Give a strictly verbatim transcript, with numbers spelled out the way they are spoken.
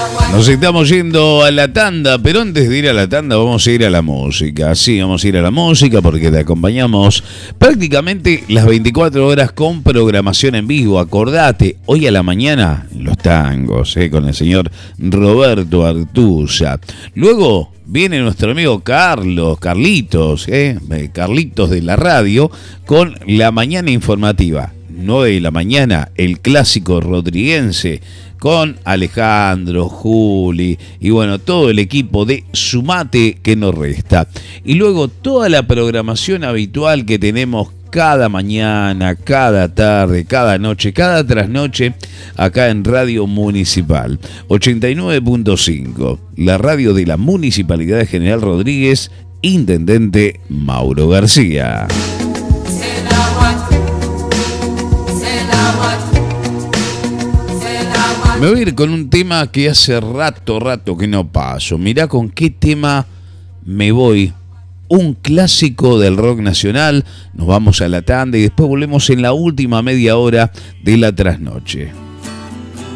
Nos estamos yendo a la tanda, pero antes de ir a la tanda vamos a ir a la música. Sí, vamos a ir a la música porque te acompañamos prácticamente las veinticuatro horas con programación en vivo. Acordate, hoy a la mañana los tangos, eh, con el señor Roberto Artusa. Luego viene nuestro amigo Carlos, Carlitos, eh, Carlitos de la radio, con la mañana informativa. nueve de la mañana, el clásico rodriguense, con Alejandro, Juli y bueno, todo el equipo de Sumate que nos resta. Y luego toda la programación habitual que tenemos cada mañana, cada tarde, cada noche, cada trasnoche, acá en Radio Municipal. ochenta y nueve punto cinco, la radio de la Municipalidad de General Rodríguez, Intendente Mauro García. Me voy a ir con un tema que hace rato, rato que no paso. Mirá con qué tema me voy. Un clásico del rock nacional. Nos vamos a la tanda y después volvemos en la última media hora de la trasnoche.